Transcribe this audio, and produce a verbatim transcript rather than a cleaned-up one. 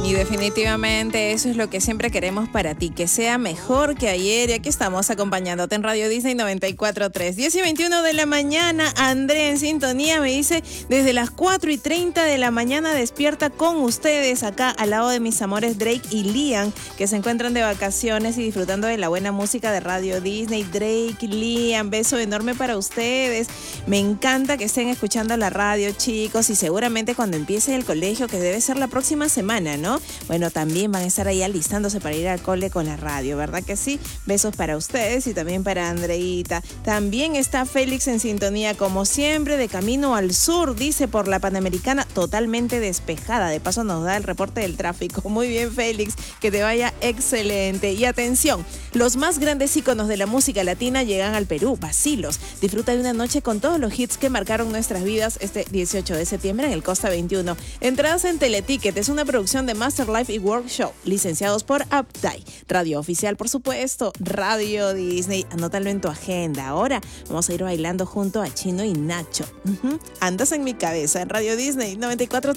Y definitivamente eso es lo que siempre queremos para ti, que sea mejor que ayer. Y aquí estamos acompañándote en Radio Disney noventa y cuatro punto tres. diez y veintiuno de la mañana, Andrea en sintonía me dice, desde las cuatro y treinta de la mañana despierta con ustedes acá al lado de mis amores Drake y Liam, que se encuentran de vacaciones y disfrutando de la buena música de Radio Disney. Drake y Liam, beso enorme para ustedes. Me encanta que estén escuchando la radio, chicos, y seguramente cuando empiece el colegio, que debe ser la próxima semana, ¿no? Bueno, también van a estar ahí alistándose para ir al cole con la radio, ¿verdad que sí? Besos para ustedes y también para Andreita. También está Félix en sintonía, como siempre, de camino al sur, dice, por la Panamericana, totalmente despejada. De paso nos da el reporte del tráfico. Muy bien, Félix, que te vaya excelente. Y atención, los más grandes íconos de la música latina llegan al Perú, Bacilos. Disfruta de una noche con todos los hits que marcaron nuestras vidas este dieciocho de septiembre en el Costa veintiuno. Entradas en Teleticket, es una producción de Master Life y Workshop, licenciados por Uptime. Radio oficial, por supuesto, Radio Disney. Anótalo en tu agenda. Ahora vamos a ir bailando junto a Chino y Nacho. Uh-huh. Andas en mi cabeza en Radio Disney noventa y cuatro.